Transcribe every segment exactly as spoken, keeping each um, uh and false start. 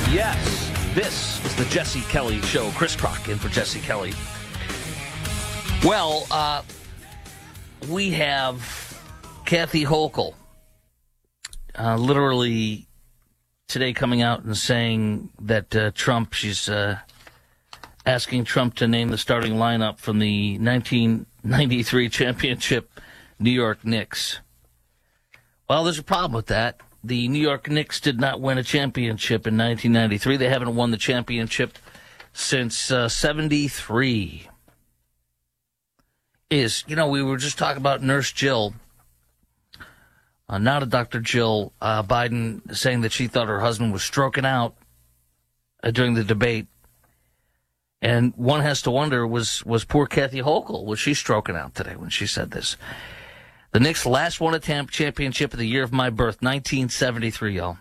Yes, this is the Jesse Kelly Show. Chris Crock in for Jesse Kelly. Well, uh, we have Kathy Hochul uh, literally today coming out and saying that uh, Trump, she's uh, asking Trump to name the starting lineup from the nineteen ninety-three championship New York Knicks. Well, there's a problem with that. The New York Knicks did not win a championship in nineteen ninety-three. They haven't won the championship since uh, seventy-three. Is, you know, we were just talking about Nurse Jill, uh, not a Doctor Jill uh, Biden, saying that she thought her husband was stroking out uh, during the debate. And one has to wonder, was, was poor Kathy Hochul, was she stroking out today when she said this? The Knicks last won a champ- championship of the year of my birth, nineteen seventy-three, y'all.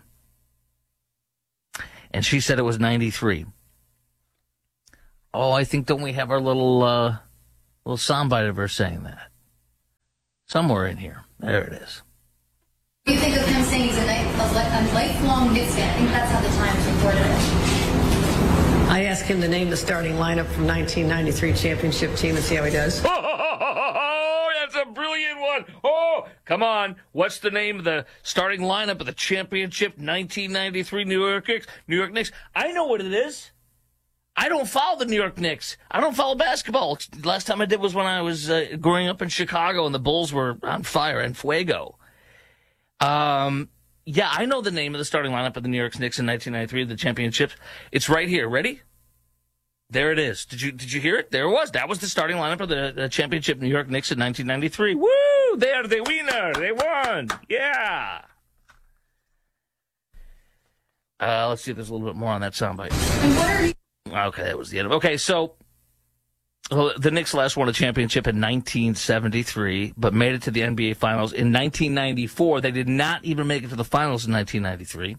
And she said it was ninety-three. Oh, I think, don't we have our little, uh, little soundbite of her saying that? Somewhere in here. There it is. What do you think of him saying he's a, night, a, a lifelong Knicks fan? I think that's how the Times reported it. I asked him to name the starting lineup from nineteen ninety-three championship team and see how he does. Oh, that's a brilliant one. Oh, come on. What's the name of the starting lineup of the championship nineteen ninety-three New York Knicks? New York Knicks. I know what it is. I don't follow the New York Knicks. I don't follow basketball. Last time I did was when I was uh, growing up in Chicago and the Bulls were on fire and fuego. Um, yeah, I know the name of the starting lineup of the New York Knicks in nineteen ninety-three, the championships. It's right here. Ready? There it is. Did you did you hear it? There it was. That was the starting lineup of the, the championship New York Knicks in nineteen ninety-three. Woo! They are the winner. They won. Yeah. Uh, let's see if there's a little bit more on that soundbite. Okay, that was the end of it. Okay, so well, the Knicks last won a championship in nineteen seventy-three, but made it to the N B A Finals in nineteen ninety-four. They did not even make it to the Finals in nineteen ninety-three.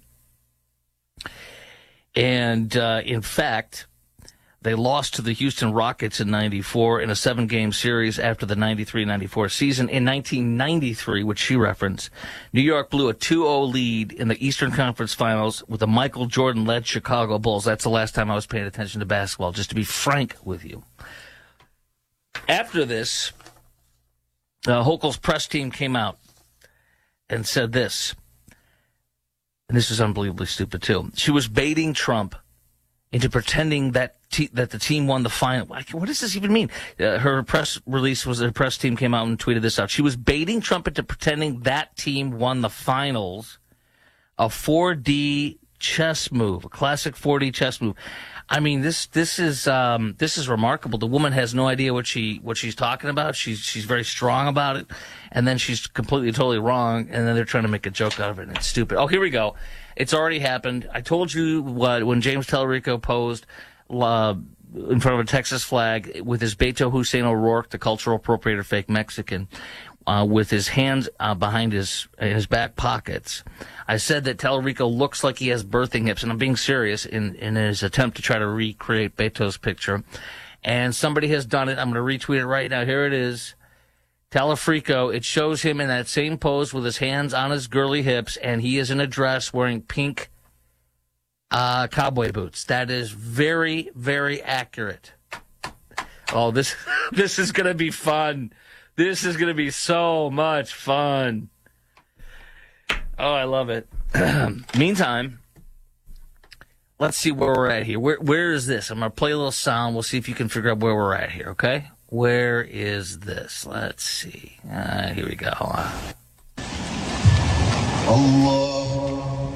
And, uh, in fact, they lost to the Houston Rockets in ninety-four in a seven-game series after the ninety-three ninety-four season. In nineteen ninety-three, which she referenced, New York blew a two oh lead in the Eastern Conference Finals with the Michael Jordan-led Chicago Bulls. That's the last time I was paying attention to basketball, just to be frank with you. After this, uh, Hochul's press team came out and said this, and this is unbelievably stupid, too. She was baiting Trump into pretending that te- that the team won the final. What does this even mean? Uh, her press release was, her press team came out and tweeted this out. She was baiting Trump into pretending that team won the finals. A four D chess move, a classic four D chess move. I mean, this this is um, this is remarkable. The woman has no idea what she what she's talking about. She's she's very strong about it, and then she's completely totally wrong. And then they're trying to make a joke out of it, and it's stupid. Oh, here we go. It's already happened. I told you what when James Tallarico posed uh, in front of a Texas flag with his Beto Hussein O'Rourke, the cultural appropriator, fake Mexican, uh, with his hands uh, behind his his back pockets. I said that Tallarico looks like he has birthing hips, and I'm being serious in, in his attempt to try to recreate Beto's picture. And somebody has done it. I'm going to retweet it right now. Here it is. Tallarico, it shows him in that same pose with his hands on his girly hips, and he is in a dress wearing pink uh, cowboy boots. That is very, very accurate. Oh, this this is going to be fun. This is going to be so much fun. Oh, I love it. Meantime, let's see where we're at here. Where Where is this? I'm going to play a little sound. We'll see if you can figure out where we're at here, okay? Where is this? Let's see. Uh, here we go. Uh, Allah.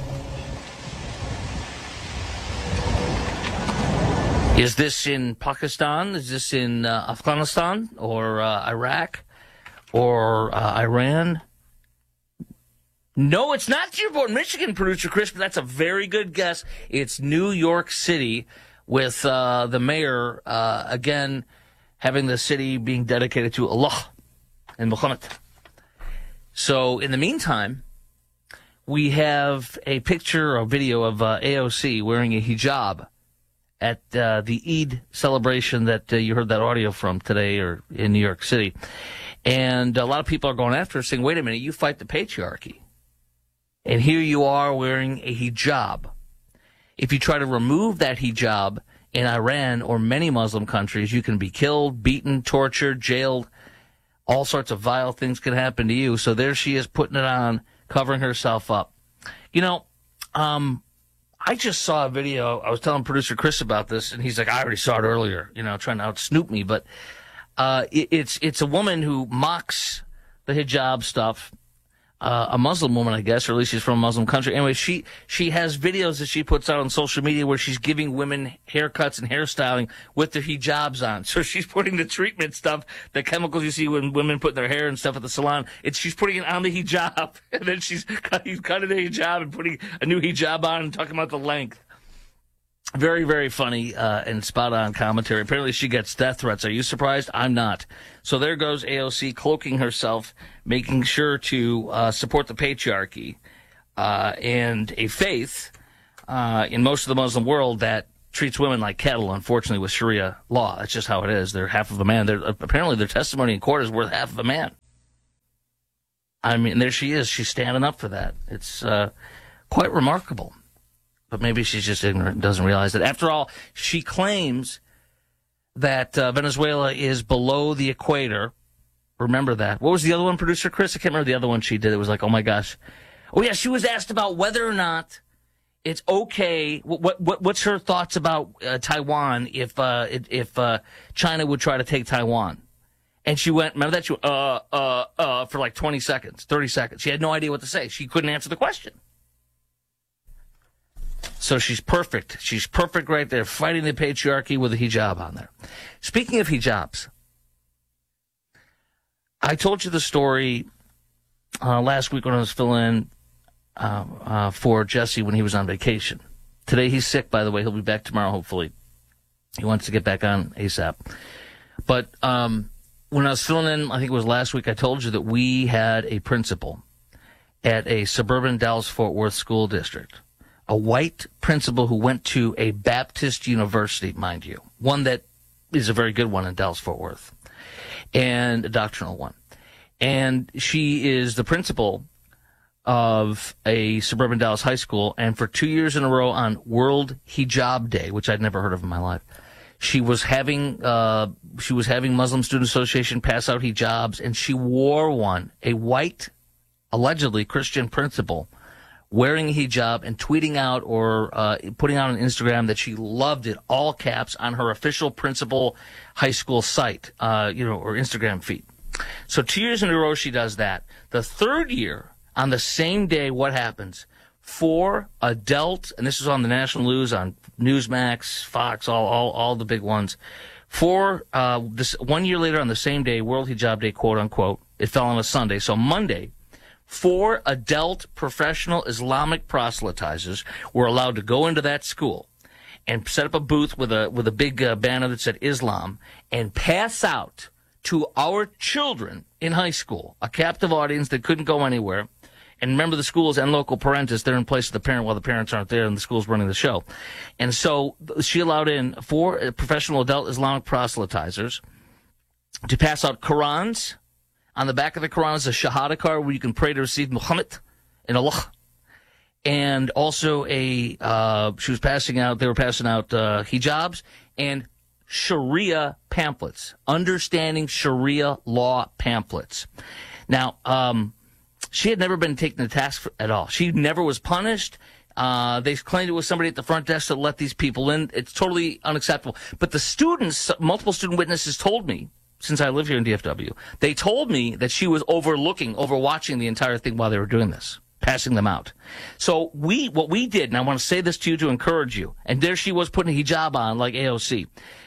Is this in Pakistan? Is this in uh, Afghanistan or uh, Iraq or uh, Iran? No, it's not Dearborn, Michigan, producer Chris, but that's a very good guess. It's New York City with uh, the mayor, uh, again, having the city being dedicated to Allah and Muhammad. So in the meantime, we have a picture or video of uh, A O C wearing a hijab at uh, the Eid celebration that uh, you heard that audio from today or in New York City. And a lot of people are going after her saying, wait a minute, you fight the patriarchy. And here you are wearing a hijab. if you try to remove that hijab in Iran or many Muslim countries, you can be killed, beaten, tortured, jailed. All sorts of vile things can happen to you. So there she is putting it on, covering herself up. You know, um, I just saw a video. I was telling producer Chris about this, and he's like, I already saw it earlier, you know, trying to out-snoop me. But uh, it, it's it's a woman who mocks the hijab stuff. Uh, a Muslim woman, I guess, or at least she's from a Muslim country. Anyway, she she has videos that she puts out on social media where she's giving women haircuts and hairstyling with their hijabs on. So she's putting the treatment stuff, the chemicals you see when women put their hair and stuff at the salon, it's she's putting it on the hijab, and then she's cutting, cutting the hijab and putting a new hijab on and talking about the length. Very, very funny uh, and spot-on commentary. Apparently she gets death threats. Are you surprised? I'm not. So there goes A O C cloaking herself, making sure to uh, support the patriarchy uh, and a faith uh, in most of the Muslim world that treats women like cattle, unfortunately, with Sharia law. That's just how it is. They're half of a man. They're, apparently their testimony in court is worth half of a man. I mean, there she is. She's standing up for that. It's uh, quite remarkable. But maybe she's just ignorant and doesn't realize that. After all, she claims that uh, Venezuela is below the equator. Remember that. What was the other one, producer Chris? I can't remember the other one she did. It was like, oh, my gosh. Oh, yeah, she was asked about whether or not it's okay. What, what What's her thoughts about uh, Taiwan if uh, if uh, China would try to take Taiwan? And she went, remember that? She went, uh, uh, uh, for like twenty seconds, thirty seconds. She had no idea what to say. She couldn't answer the question. So she's perfect. She's perfect right there, fighting the patriarchy with a hijab on there. Speaking of hijabs, I told you the story uh, last week when I was filling in uh, uh, for Jesse when he was on vacation. Today he's sick, by the way. He'll be back tomorrow, hopefully. He wants to get back on ASAP. But um, when I was filling in, I think it was last week, I told you that we had a principal at a suburban Dallas-Fort Worth school district. A white principal who went to a Baptist university, mind you, one that is a very good one in Dallas-Fort Worth, and a doctrinal one. And she is the principal of a suburban Dallas high school, and for two years in a row on World Hijab Day, which I'd never heard of in my life, she was having uh, she was having Muslim Student Association pass out hijabs, and she wore one, a white, allegedly Christian principal, wearing a hijab and tweeting out or uh, putting out on Instagram that she loved it, all caps, on her official principal high school site, uh, you know, or Instagram feed. So two years in a row she does that. The third year, on the same day, what happens? Four adult, and this is on the national news, on Newsmax, Fox, all all, all the big ones. Four, uh, this one year later on the same day, World Hijab Day, quote unquote, it fell on a Sunday. So Monday, four adult professional Islamic proselytizers were allowed to go into that school and set up a booth with a with a big uh, banner that said Islam and pass out to our children in high school, a captive audience that couldn't go anywhere. And remember, the schools and local parentis, they're in place of the parent while the parents aren't there and the school's running the show. And so she allowed in four professional adult Islamic proselytizers to pass out Qurans. On the back of the Quran is a Shahada card where you can pray to receive Muhammad and Allah. And also a, uh, she was passing out, they were passing out uh, hijabs and Sharia pamphlets, understanding Sharia law pamphlets. Now, um, she had never been taken to task for, at all. She never was punished. Uh, they claimed it was somebody at the front desk that let these people in. It's totally unacceptable. But the students, multiple student witnesses told me, since I live here in D F W, they told me that she was overlooking, overwatching the entire thing while they were doing this, passing them out. So we, what we did, and I want to say this to you to encourage you, and there she was putting a hijab on like A O C.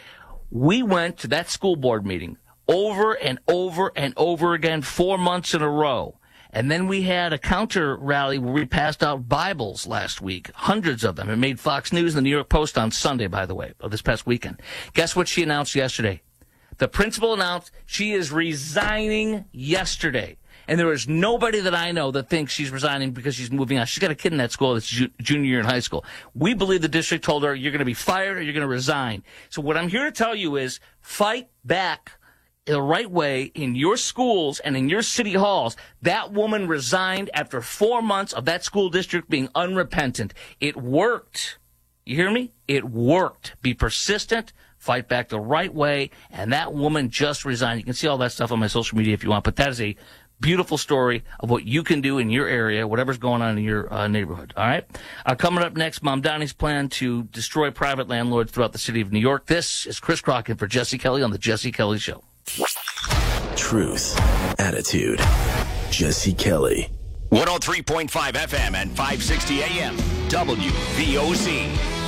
We went to that school board meeting over and over and over again, four months in a row. And then we had a counter rally where we passed out Bibles last week, hundreds of them. It made Fox News and the New York Post on Sunday, by the way, of this past weekend. Guess what she announced yesterday? The principal announced she is resigning yesterday. And there is nobody that I know that thinks she's resigning because she's moving on. She's got a kid in that school that's ju- junior year in high school. We believe the district told her, you're going to be fired or you're going to resign. So what I'm here to tell you is fight back the right way in your schools and in your city halls. That woman resigned after four months of that school district being unrepentant. It worked. You hear me? It worked. Be persistent. Fight back the right way. And that woman just resigned. You can see all that stuff on my social media if you want. But that is a beautiful story of what you can do in your area, whatever's going on in your uh, neighborhood. All right? Uh, coming up next, Mom Donnie's plan to destroy private landlords throughout the city of New York. This is Chris Crockett for Jesse Kelly on The Jesse Kelly Show. Truth, attitude, Jesse Kelly. one oh three point five F M and five sixty A M, W V O C.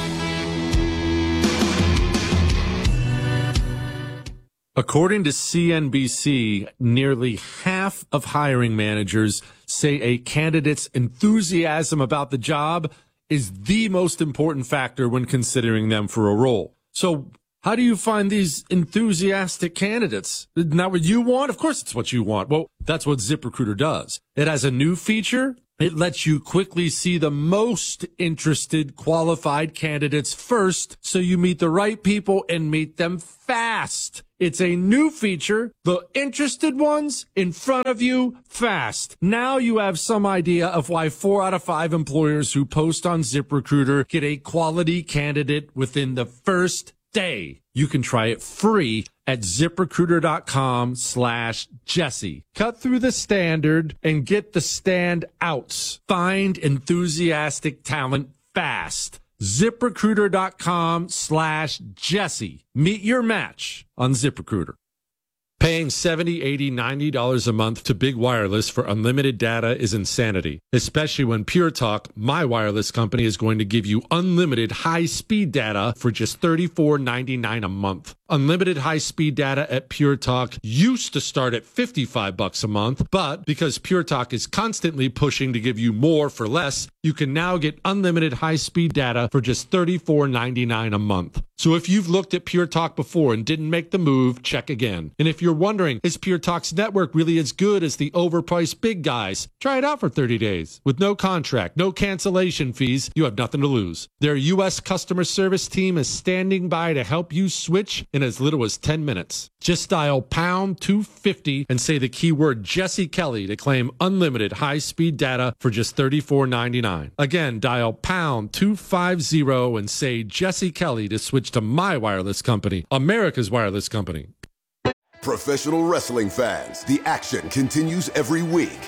According to C N B C, nearly half of hiring managers say a candidate's enthusiasm about the job is the most important factor when considering them for a role. So how do you find these enthusiastic candidates? Isn't that what you want? Of course it's what you want. Well, that's what ZipRecruiter does. It has a new feature. It lets you quickly see the most interested qualified candidates first, so you meet the right people and meet them fast. It's a new feature. The interested ones in front of you fast. Now you have some idea of why four out of five employers who post on ZipRecruiter get a quality candidate within the first day. You can try it free at ZipRecruiter.com slash Jesse. Cut through the standard and get the standouts. Find enthusiastic talent fast. ZipRecruiter.com slash Jesse. Meet your match on ZipRecruiter. Paying seventy dollars, eighty dollars, ninety dollars a month to Big Wireless for unlimited data is insanity, especially when Pure Talk, my wireless company, is going to give you unlimited high-speed data for just thirty-four ninety-nine a month. Unlimited high-speed data at Pure Talk used to start at fifty-five bucks a month, but because Pure Talk is constantly pushing to give you more for less, you can now get unlimited high-speed data for just thirty-four ninety-nine a month. So if you've looked at Pure Talk before and didn't make the move, check again. And if you're wondering, is Pure Talk's network really as good as the overpriced big guys? Try it out for thirty days. With no contract, no cancellation fees, you have nothing to lose. Their U S customer service team is standing by to help you switch in as little as ten minutes. Just dial pound two fifty and say the keyword Jesse Kelly to claim unlimited high-speed data for just thirty-four ninety-nine. Again, dial pound two fifty and say Jesse Kelly to switch to my wireless company, America's wireless company. Professional wrestling fans, the action continues every week.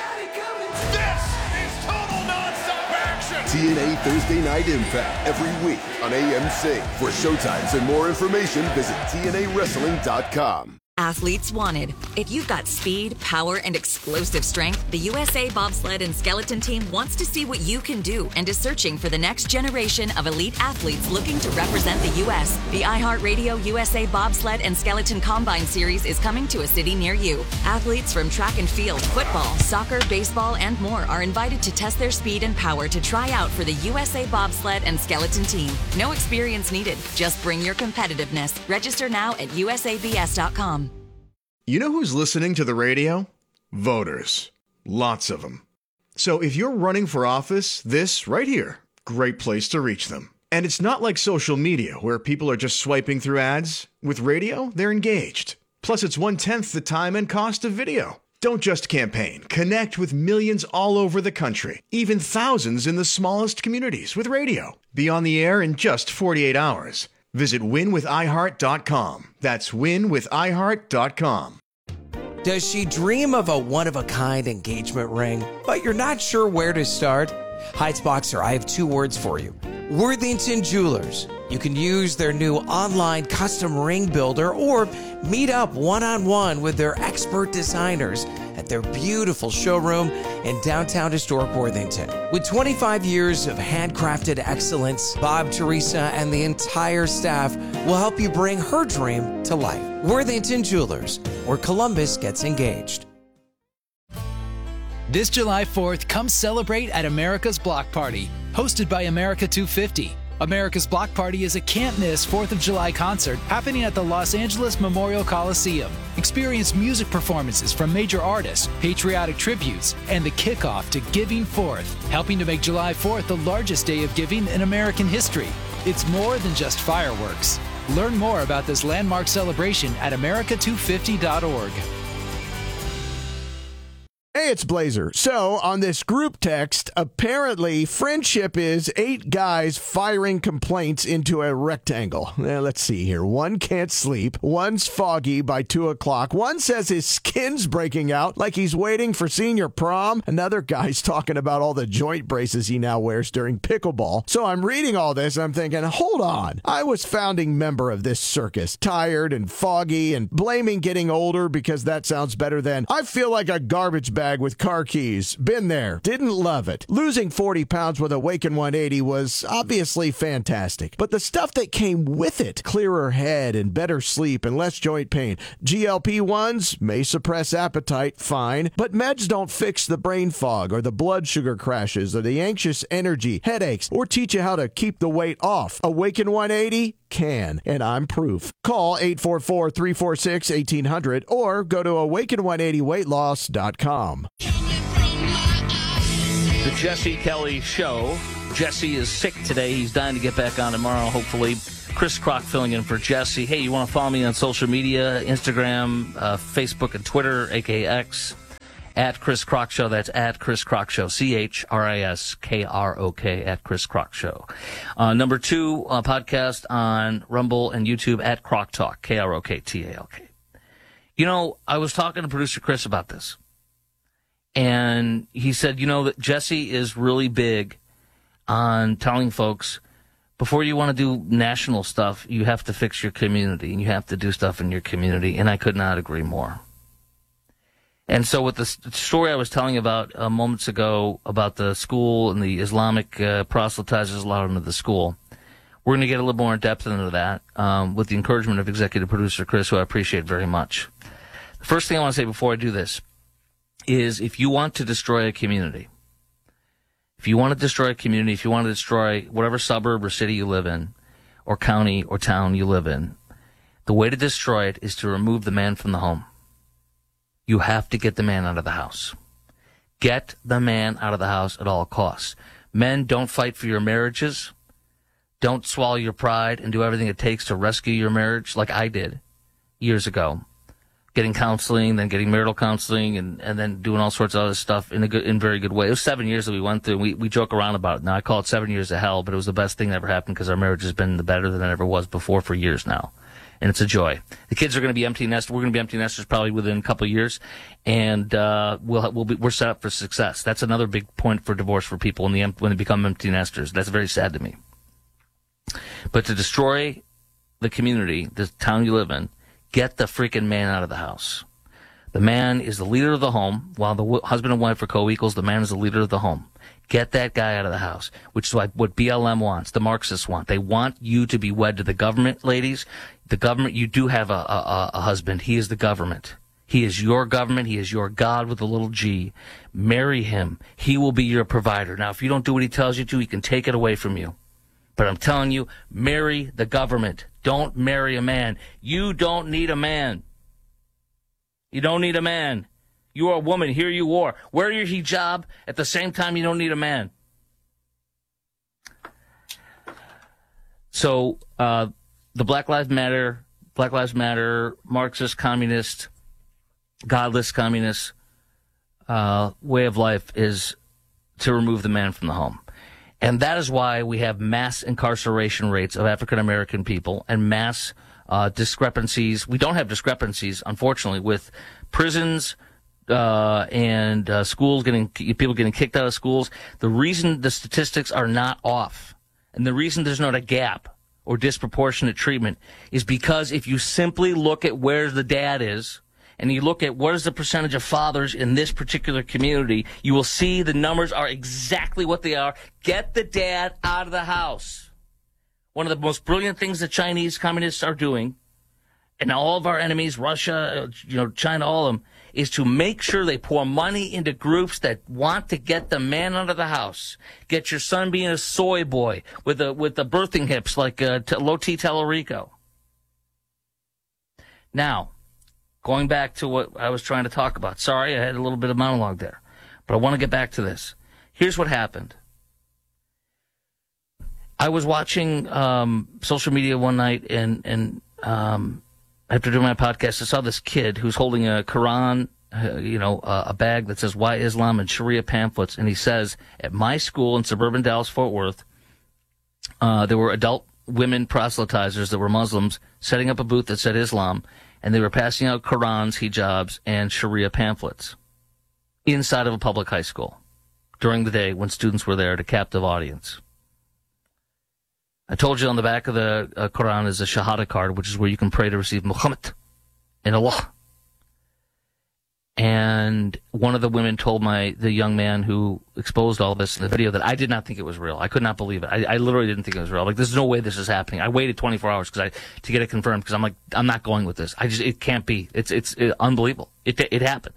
This is total nonstop action. T N A Thursday Night Impact every week on A M C. For showtimes and more information, visit T N A wrestling dot com. Athletes wanted. If you've got speed, power, and explosive strength, the U S A Bobsled and Skeleton Team wants to see what you can do and is searching for the next generation of elite athletes looking to represent the U S The iHeartRadio U S A Bobsled and Skeleton Combine Series is coming to a city near you. Athletes from track and field, football, soccer, baseball, and more are invited to test their speed and power to try out for the U S A Bobsled and Skeleton Team. No experience needed. Just bring your competitiveness. Register now at U S A B S dot com. You know who's listening to the radio? Voters. Lots of them. So if you're running for office, this right here, great place to reach them. And it's not like social media where people are just swiping through ads. With radio, they're engaged. Plus, it's one-tenth the time and cost of video. Don't just campaign. Connect with millions all over the country, even thousands in the smallest communities with radio. Be on the air in just forty-eight hours. Visit win with i heart dot com. That's win with i heart dot com. Does she dream of a one-of-a-kind engagement ring, but you're not sure where to start? Heights Boxer, I have two words for you. Worthington Jewelers. You can use their new online custom ring builder or meet up one-on-one with their expert designers at their beautiful showroom in downtown historic Worthington. With twenty-five years of handcrafted excellence, Bob, Teresa, and the entire staff will help you bring her dream to life. Worthington Jewelers, where Columbus gets engaged. This July fourth, come celebrate at America's Block Party, hosted by America two fifty. America's Block Party is a can't-miss fourth of July concert happening at the Los Angeles Memorial Coliseum. Experience music performances from major artists, patriotic tributes, and the kickoff to Giving Fourth, helping to make July fourth the largest day of giving in American history. It's more than just fireworks. Learn more about this landmark celebration at America two fifty dot org. Hey, it's Blazer. So, on this group text, apparently friendship is eight guys firing complaints into a rectangle. Now, let's see here. One can't sleep. One's foggy by two o'clock. One says his skin's breaking out like he's waiting for senior prom. Another guy's talking about all the joint braces he now wears during pickleball. So, I'm reading all this and I'm thinking, hold on. I was founding member of this circus, tired and foggy and blaming getting older because that sounds better than I feel like a garbage bag with car keys. Been there. Didn't love it. Losing forty pounds with Awaken one eighty was obviously fantastic. But the stuff that came with it, clearer head and better sleep and less joint pain. G L P ones may suppress appetite, fine. But meds don't fix the brain fog or the blood sugar crashes or the anxious energy, headaches, or teach you how to keep the weight off. Awaken one eighty can, and I'm proof. Call eight four four, three four six, one eight hundred or go to awaken one eighty weight loss dot com. The Jesse Kelly Show. Jesse is sick today. He's dying to get back on tomorrow, hopefully. Chris Crock filling in for Jesse. Hey, you want to follow me on social media, Instagram, uh, Facebook, and Twitter, a k a. X, at Chris Crock Show. That's at Chris Crock Show. C H R I S K R O K, at Chris Crock Show. Uh, number two, uh, podcast on Rumble and YouTube, at Crock Talk, K R O K T A L K. You know, I was talking to producer Chris about this. And he said, you know, that Jesse is really big on telling folks, before you want to do national stuff, you have to fix your community, and you have to do stuff in your community. And I could not agree more. And so with the story I was telling about uh, moments ago about the school and the Islamic uh, proselytizers allowed into the school, we're going to get a little more in depth into that um, with the encouragement of executive producer Chris, who I appreciate very much. The first thing I want to say before I do this is if you want to destroy a community, if you want to destroy a community, if you want to destroy whatever suburb or city you live in, or county or town you live in, the way to destroy it is to remove the man from the home. You have to get the man out of the house. Get the man out of the house at all costs. Men, don't fight for your marriages. Don't swallow your pride and do everything it takes to rescue your marriage like I did years ago. Getting counseling, then getting marital counseling, and, and then doing all sorts of other stuff in a good, in very good way. It was seven years that we went through. We, we joke around about it now. I call it seven years of hell, but it was the best thing that ever happened because our marriage has been better than it ever was before for years now. And it's a joy. The kids are going to be empty nesters. We're going to be empty nesters probably within a couple of years, and uh, we'll we'll be we're set up for success. That's another big point for divorce for people when the when they become empty nesters. That's very sad to me. But to destroy the community, the town you live in, get the freaking man out of the house. The man is the leader of the home, while the w- husband and wife are co-equals. The man is the leader of the home. Get that guy out of the house, which is like what B L M wants, the Marxists want. They want you to be wed to the government, ladies. The government, you do have a, a, a husband. He is the government. He is your government. He is your God with a little G. Marry him. He will be your provider. Now, if you don't do what he tells you to, he can take it away from you. But I'm telling you, marry the government. Don't marry a man. You don't need a man. You don't need a man. You are a woman. Here you are. Wear your hijab. At the same time, you don't need a man. So, uh, the Black Lives Matter, Black Lives Matter, Marxist, communist, godless communist uh, way of life is to remove the man from the home. And that is why we have mass incarceration rates of African American people and mass uh, discrepancies. We don't have discrepancies, unfortunately, with prisons uh, and uh, schools getting people getting kicked out of schools. The reason the statistics are not off, and the reason there's not a gap or disproportionate treatment, is because if you simply look at where the dad is, and you look at what is the percentage of fathers in this particular community, you will see the numbers are exactly what they are. Get the dad out of the house. One of the most brilliant things the Chinese communists are doing, and all of our enemies, Russia, you know, China, all of them, is to make sure they pour money into groups that want to get the man out of the house. Get your son being a soy boy with the with the birthing hips like uh, Loti Tallarico. Now, going back to what I was trying to talk about. Sorry, I had a little bit of monologue there. But I want to get back to this. Here's what happened. I was watching um, social media one night, and, and um, after doing my podcast, I saw this kid who's holding a Quran uh, you know, uh, a bag that says "Why Islam" and Sharia pamphlets, and he says, "At my school in suburban Dallas-Fort Worth, uh, there were adult women proselytizers that were Muslims setting up a booth that said Islam, and they were passing out Qurans, hijabs, and Sharia pamphlets inside of a public high school during the day when students were there, to captive audience." I told you on the back of the uh, Quran is a Shahada card, which is where you can pray to receive Muhammad and Allah. And one of the women told my the young man who exposed all this in the video that I did not think it was real. I could not believe it. I, I literally didn't think it was real. Like, there's no way this is happening. I waited twenty-four hours because I to get it confirmed, because I'm like, I'm not going with this. I just it can't be. It's it's it, unbelievable. It it happened.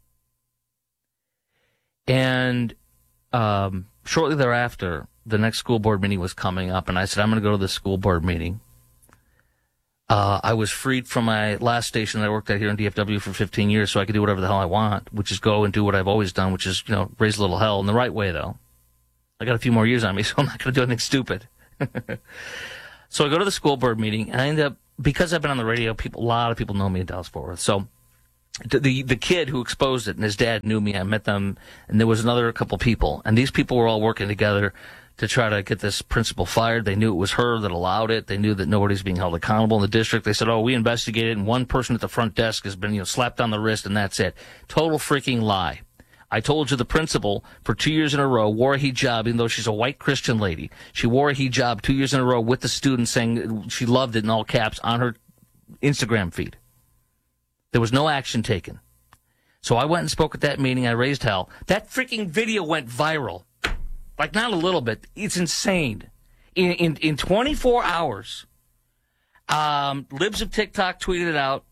And um, shortly thereafter, the next school board meeting was coming up, and I said, I'm going to go to the school board meeting. Uh, I was freed from my last station that I worked at here in D F W for fifteen years, so I could do whatever the hell I want, which is go and do what I've always done, which is, you know, raise a little hell in the right way, though. I got a few more years on me, so I'm not going to do anything stupid. So I go to the school board meeting, and I end up, because I've been on the radio, people, a lot of people know me in Dallas-Fort Worth. So the, the the kid who exposed it and his dad knew me. I met them, and there was another couple people, and these people were all working together to try to get this principal fired. They knew it was her that allowed it. They knew that nobody's being held accountable in the district. They said, oh, we investigated, and one person at the front desk has been, you know, slapped on the wrist, and that's it. Total freaking lie. I told you the principal, for two years in a row, wore a hijab, even though she's a white Christian lady. She wore a hijab two years in a row with the students, saying she loved it in all caps on her Instagram feed. There was no action taken. So I went and spoke at that meeting. I raised hell. That freaking video went viral. Like, not a little bit. It's insane. In in, in twenty-four hours, um, Libs of TikTok tweeted it out,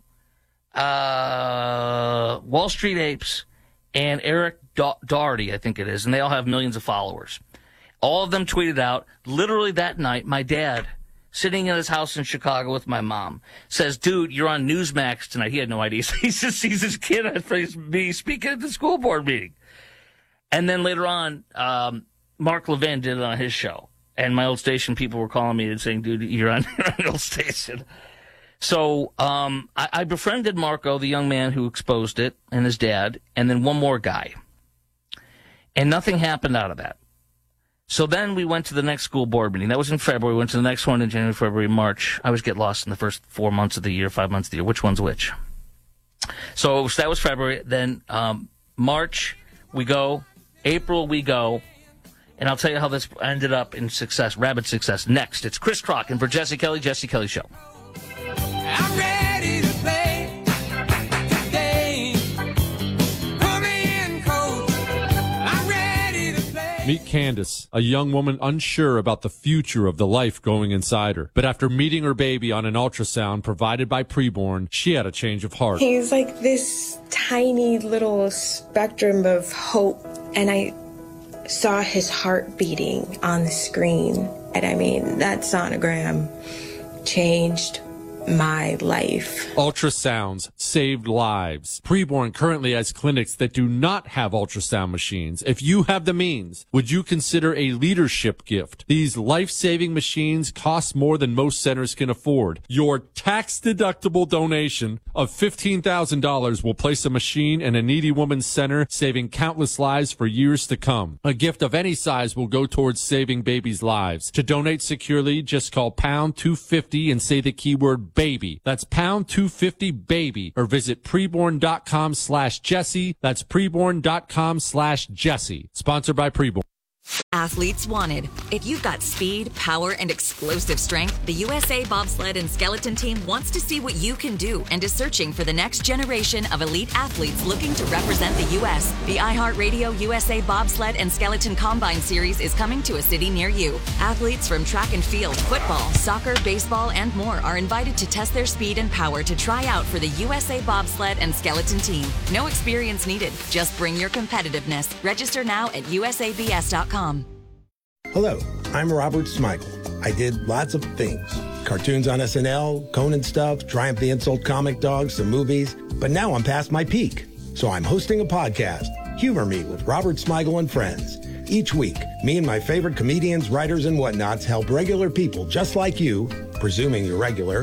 uh, Wall Street Apes, and Eric da- Doherty, I think it is, and they all have millions of followers. All of them tweeted out, literally that night, my dad, sitting in his house in Chicago with my mom, says, dude, you're on Newsmax tonight. He had no idea. He just sees his kid at me speaking at the school board meeting. And then later on, um, Mark Levin did it on his show. And my old station people were calling me and saying, dude, you're on your old station. So um, I, I befriended Marco, the young man who exposed it, and his dad, and then one more guy. And nothing happened out of that. So then we went to the next school board meeting. That was in February. We went to the next one in January, February, March. I always get lost in the first four months of the year, five months of the year. Which one's which? So, so that was February. Then um, March, we go. April, we go. And I'll tell you how this ended up in success, rabid success. Next, it's Chris Crock, and for Jesse Kelly, Jesse Kelly Show. I'm ready to play today. Put me in, coach. I'm ready to play. Meet Candace, a young woman unsure about the future of the life going inside her. But after meeting her baby on an ultrasound provided by Preborn, she had a change of heart. He's like this tiny little spectrum of hope, and I saw his heart beating on the screen. And I mean, that sonogram changed my life. Ultrasounds saved lives. Preborn currently has clinics that do not have ultrasound machines. If you have the means, would you consider a leadership gift? These life-saving machines cost more than most centers can afford. Your tax-deductible donation of fifteen thousand dollars will place a machine in a needy woman's center, saving countless lives for years to come. A gift of any size will go towards saving babies' lives. To donate securely, just call pound two fifty and say the keyword baby. That's pound two fifty baby, or visit preborn.com slash Jesse. That's preborn.com slash Jesse. Sponsored by Preborn. Athletes wanted. If you've got speed, power, and explosive strength, the U S A Bobsled and Skeleton Team wants to see what you can do and is searching for the next generation of elite athletes looking to represent the U S. The iHeartRadio U S A Bobsled and Skeleton Combine Series is coming to a city near you. Athletes from track and field, football, soccer, baseball, and more are invited to test their speed and power to try out for the U S A Bobsled and Skeleton Team. No experience needed. Just bring your competitiveness. Register now at U S A B S dot com. Hello, I'm Robert Smigel. I did lots of things. Cartoons on S N L, Conan stuff, Triumph the Insult comic dogs, some movies. But now I'm past my peak. So I'm hosting a podcast, Humor Me with Robert Smigel and Friends. Each week, me and my favorite comedians, writers, and whatnots help regular people just like you, presuming you're regular,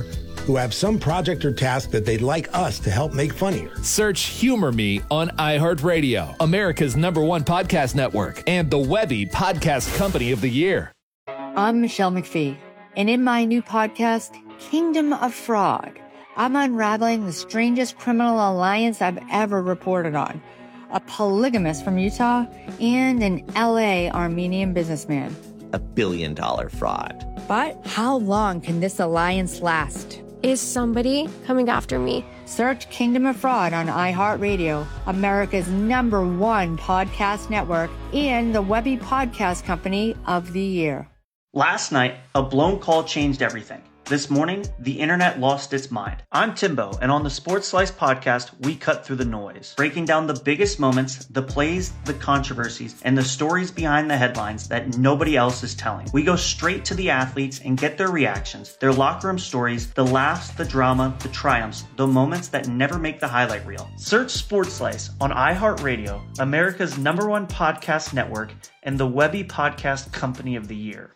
who have some project or task that they'd like us to help make funnier. Search Humor Me on iHeartRadio, America's number one podcast network, and the Webby Podcast Company of the Year. I'm Michelle McPhee, and in my new podcast, Kingdom of Fraud, I'm unraveling the strangest criminal alliance I've ever reported on. A polygamist from Utah and an L A Armenian businessman. A billion dollar fraud. But how long can this alliance last? Is somebody coming after me? Search Kingdom of Fraud on iHeartRadio, America's number one podcast network, and the Webby Podcast Company of the Year. Last night, a blown call changed everything. This morning, the internet lost its mind. I'm Timbo, and on the Sports Slice podcast, we cut through the noise, breaking down the biggest moments, the plays, the controversies, and the stories behind the headlines that nobody else is telling. We go straight to the athletes and get their reactions, their locker room stories, the laughs, the drama, the triumphs, the moments that never make the highlight reel. Search Sports Slice on iHeartRadio, America's number one podcast network, and the Webby Podcast Company of the Year.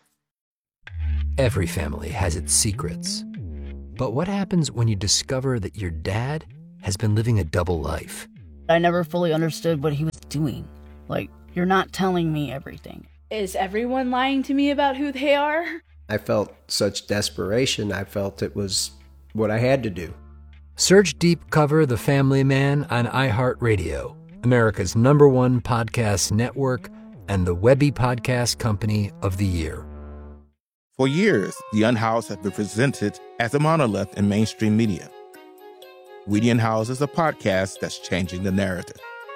Every family has its secrets. But what happens when you discover that your dad has been living a double life? I never fully understood what he was doing. Like, you're not telling me everything. Is everyone lying to me about who they are? I felt such desperation. I felt it was what I had to do. Search Deep Cover The Family Man on iHeartRadio, America's number one podcast network, and the Webby Podcast Company of the Year. For years, The Unhoused has been presented as a monolith in mainstream media. We the Unhoused is a podcast that's changing the narrative.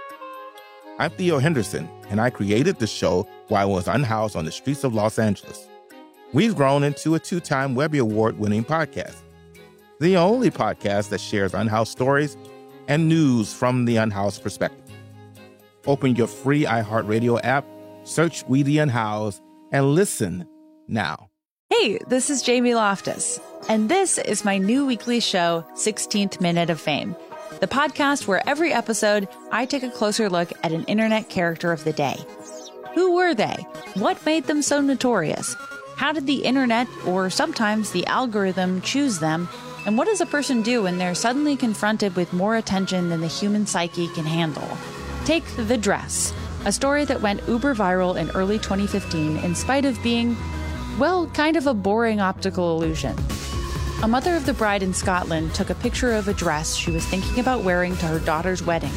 I'm Theo Henderson, and I created the show while I was unhoused on the streets of Los Angeles. We've grown into a two-time Webby Award-winning podcast, the only podcast that shares unhoused stories and news from the unhoused perspective. Open your free iHeartRadio app, search We the Unhoused, and listen now. Hey, this is Jamie Loftus, and this is my new weekly show, sixteenth Minute of Fame, the podcast where every episode I take a closer look at an internet character of the day. Who were they? What made them so notorious? How did the internet, or sometimes the algorithm, choose them? And what does a person do when they're suddenly confronted with more attention than the human psyche can handle? Take The Dress, a story that went uber viral in early twenty fifteen in spite of being, well, kind of a boring optical illusion. A mother of the bride in Scotland took a picture of a dress she was thinking about wearing to her daughter's wedding.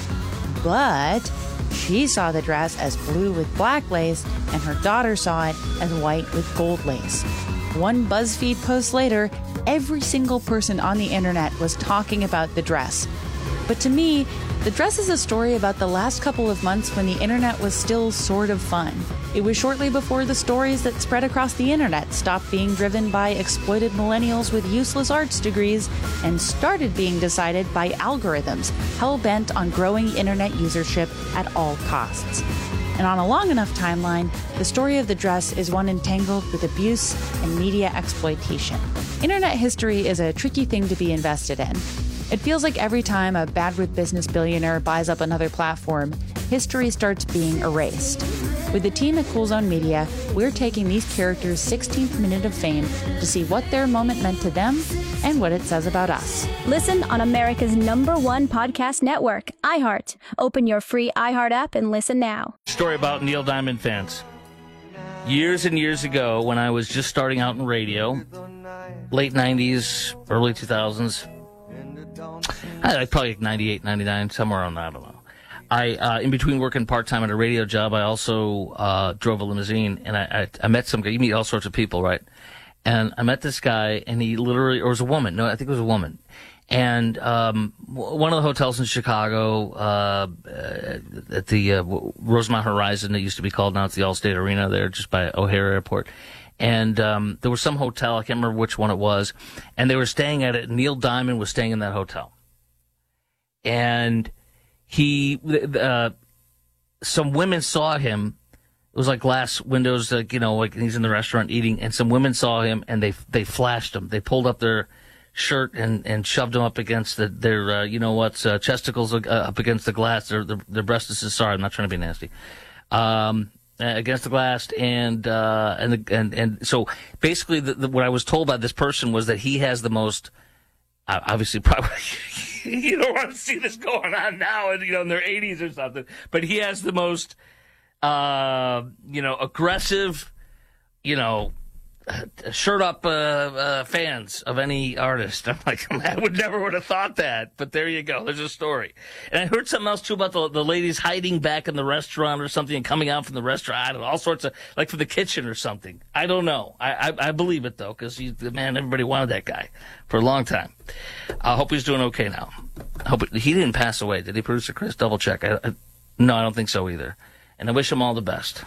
But she saw the dress as blue with black lace, and her daughter saw it as white with gold lace. One BuzzFeed post later, every single person on the internet was talking about the dress. But to me, The Dress is a story about the last couple of months when the internet was still sort of fun. It was shortly before the stories that spread across the internet stopped being driven by exploited millennials with useless arts degrees and started being decided by algorithms hell-bent on growing internet usership at all costs. And on a long enough timeline, the story of The Dress is one entangled with abuse and media exploitation. Internet history is a tricky thing to be invested in. It feels like every time a bad with business billionaire buys up another platform, history starts being erased. With the team at Cool Zone Media, we're taking these characters' sixteenth minute of fame to see what their moment meant to them and what it says about us. Listen on America's number one podcast network, iHeart. Open your free iHeart app and listen now. Story about Neil Diamond fans. Years and years ago, when I was just starting out in radio, late nineties, early two thousands, I probably like ninety-eight, ninety-nine, somewhere around that, I don't know. I, uh, in between working part-time at a radio job, I also uh, drove a limousine, and I, I, I met some guy. You meet all sorts of people, right? And I met this guy, and he literally, or it was a woman. No, I think it was a woman. And um, one of the hotels in Chicago, uh, at the uh, Rosemont Horizon, it used to be called, now it's the Allstate Arena there, just by O'Hare Airport. And um, there was some hotel, I can't remember which one it was, and they were staying at it. Neil Diamond was staying in that hotel. And he, uh, some women saw him. It was like glass windows, like, you know, like he's in the restaurant eating, and some women saw him, and they they flashed him. They pulled up their shirt and, and shoved him up against the, their, uh, you know what's, uh, chesticles uh, up against the glass. Their, their, their breastises, sorry, I'm not trying to be nasty. Um, against the glass, and, uh, and, the, and, and so basically the, the, what I was told by this person was that he has the most uh, obviously probably you don't want to see this going on now, and you know in their eighties or something. But he has the most, uh, you know, aggressive, you know, shirt up uh, uh, fans of any artist. I'm like, I would never would have thought that, but there you go. There's a story. And I heard something else too about the the ladies hiding back in the restaurant or something and coming out from the restaurant. I don't know, all sorts of, like from the kitchen or something. I don't know. I I, I believe it though, because he's the man. Everybody wanted that guy for a long time. I hope he's doing okay now. I hope it, he didn't pass away. Did he, producer Chris? Double check. I, I, no, I don't think so either. And I wish him all the best.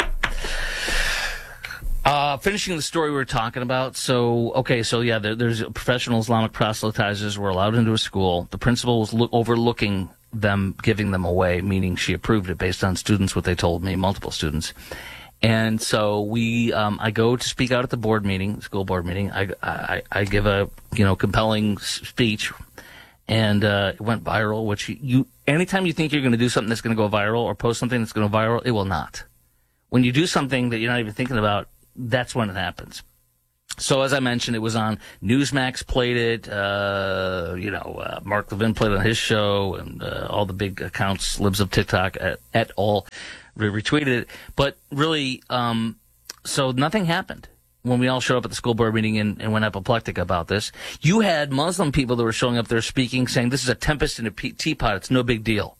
Uh, finishing the story we were talking about. So, okay, so yeah, there, there's professional Islamic proselytizers were allowed into a school. The principal was lo- overlooking them, giving them away, meaning she approved it based on students, what they told me, multiple students. And so we, um, I go to speak out at the board meeting, school board meeting. I, I, I give a, you know, compelling speech, and uh, it went viral. Which you, you anytime you think you're going to do something that's going to go viral or post something that's going to go viral, it will not. When you do something that you're not even thinking about, that's when it happens. So as I mentioned, it was on Newsmax, played it. Uh, you know, uh, Mark Levin played it on his show, and uh, all the big accounts, Libs of TikTok et, et al. Re- retweeted it. But really, um, so nothing happened when we all showed up at the school board meeting and, and went apoplectic about this. You had Muslim people that were showing up there speaking, saying this is a tempest in a pe- teapot. It's no big deal.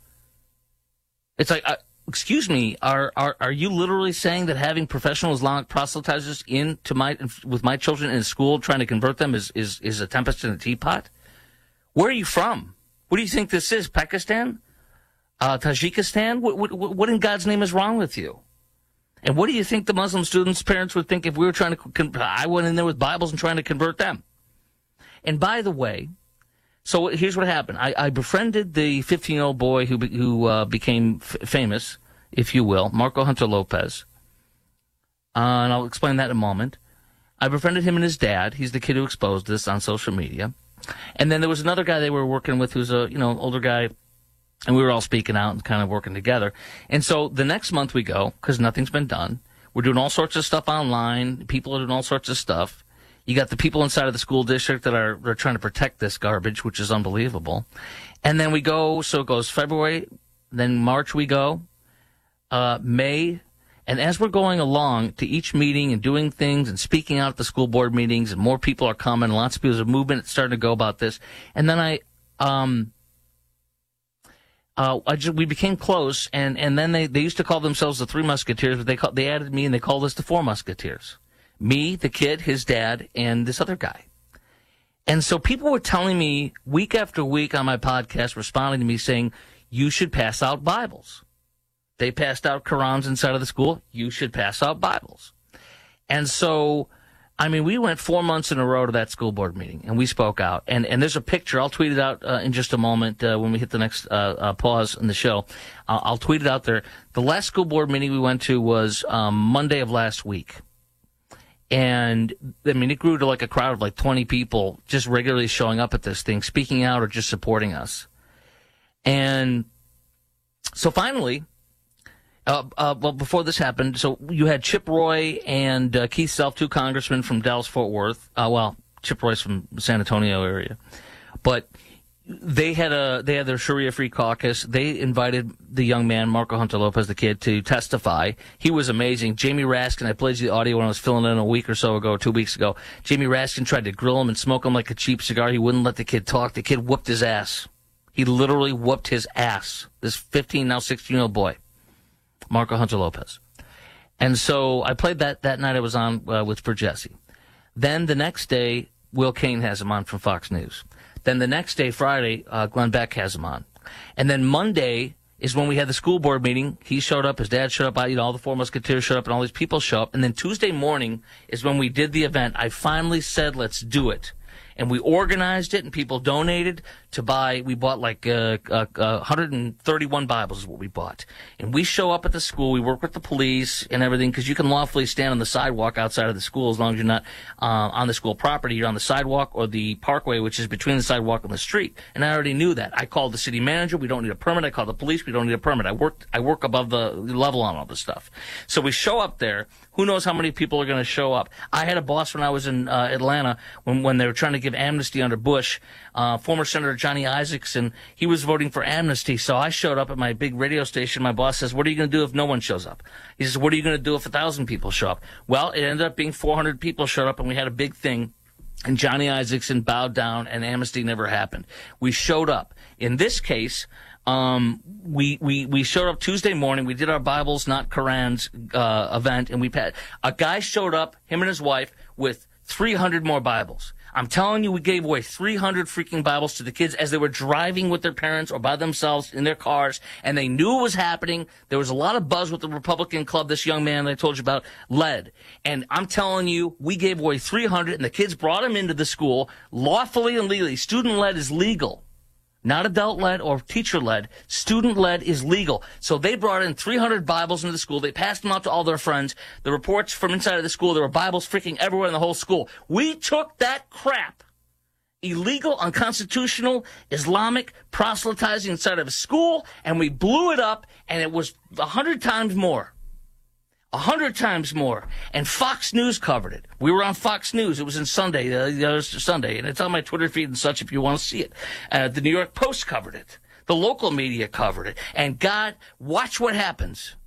It's like, uh, excuse me, are, are are you literally saying that having professional Islamic proselytizers in to my with my children in school trying to convert them is, is, is a tempest in a teapot? Where are you from? What do you think this is? Pakistan? Uh, Tajikistan? What, what, what in God's name is wrong with you? And what do you think the Muslim students' parents would think if we were trying to, con- I went in there with Bibles and trying to convert them? And by the way, so here's what happened. I, I befriended the fifteen-year-old boy who who uh, became f- famous, if you will, Marco Hunter Lopez. Uh, and I'll explain that in a moment. I befriended him and his dad. He's the kid who exposed this on social media. And then there was another guy they were working with who's a, you know, older guy, and we were all speaking out and kind of working together. And so the next month we go, because nothing's been done. We're doing all sorts of stuff online. People are doing all sorts of stuff. You got the people inside of the school district that are, are trying to protect this garbage, which is unbelievable. And then we go, so it goes February, then March we go, uh, May. And as we're going along to each meeting and doing things and speaking out at the school board meetings, and more people are coming, lots of people, there's a movement starting to go about this. And then I, um, uh, I just, we became close, and, and then they, they used to call themselves the Three Musketeers, but they call, they added me and they called us the Four Musketeers. Me, the kid, his dad, and this other guy. And so people were telling me week after week on my podcast, responding to me saying, you should pass out Bibles. They passed out Qurans inside of the school. You should pass out Bibles. And so, I mean, we went four months in a row to that school board meeting, and we spoke out. And, and there's a picture. I'll tweet it out uh, in just a moment uh, when we hit the next uh, uh, pause in the show. Uh, I'll tweet it out there. The last school board meeting we went to was um, Monday of last week. And, I mean, it grew to like a crowd of like twenty people just regularly showing up at this thing, speaking out or just supporting us. And so finally, uh, uh, well, before this happened, so you had Chip Roy and uh, Keith Self, two congressmen from Dallas-Fort Worth. Uh, well, Chip Roy's from the San Antonio area. But they had a they had their Sharia-free caucus. They invited the young man, Marco Hunter Lopez, the kid, to testify. He was amazing. Jamie Raskin, I played you the audio when I was filling in a week or so ago, two weeks ago. Jamie Raskin tried to grill him and smoke him like a cheap cigar. He wouldn't let the kid talk. The kid whooped his ass. He literally whooped his ass. This fifteen, now sixteen-year-old boy, Marco Hunter Lopez. And so I played that that night I was on uh, with for Jesse. Then the next day, Will Cain has him on from Fox News. Then the next day, Friday, uh, Glenn Beck has him on. And then Monday is when we had the school board meeting. He showed up, his dad showed up, you know, all the Four Musketeers showed up, and all these people show up. And then Tuesday morning is when we did the event. I finally said, let's do it. And we organized it, and people donated to buy. We bought like uh, uh, uh, one hundred thirty-one Bibles is what we bought. And we show up at the school. We work with the police and everything, because you can lawfully stand on the sidewalk outside of the school as long as you're not uh, on the school property. You're on the sidewalk or the parkway, which is between the sidewalk and the street. And I already knew that. I called the city manager. We don't need a permit. I called the police. We don't need a permit. I work, I work above the level on all this stuff. So we show up there. Who knows how many people are going to show up? I had a boss when I was in uh, Atlanta when, when they were trying to give amnesty under Bush. Uh, former Senator Johnny Isakson, he was voting for amnesty. So I showed up at my big radio station. My boss says, what are you going to do if no one shows up? He says, what are you going to do if a thousand people show up? Well, it ended up being four hundred people showed up, and we had a big thing. And Johnny Isakson bowed down, and amnesty never happened. We showed up. In this case, um, we, we, we showed up Tuesday morning. We did our Bibles, Not Korans, uh, event, and we had, a guy showed up, him and his wife, with three hundred more Bibles. I'm telling you, we gave away three hundred freaking Bibles to the kids as they were driving with their parents or by themselves in their cars, and they knew it was happening. There was a lot of buzz with the Republican club this young man that I told you about led. And I'm telling you, we gave away three hundred, and the kids brought them into the school lawfully and legally. Student-led is legal. Not adult-led or teacher-led. Student-led is legal. So they brought in three hundred Bibles into the school. They passed them out to all their friends. The reports from inside of the school, there were Bibles freaking everywhere in the whole school. We took that crap, illegal, unconstitutional, Islamic proselytizing inside of a school, and we blew it up, and it was a hundred times more. A hundred times more. And Fox News covered it. We were on Fox News. It was in Sunday, uh, the other Sunday, and it's on my Twitter feed and such if you want to see it. Uh, the New York Post covered it. The local media covered it. And God, watch what happens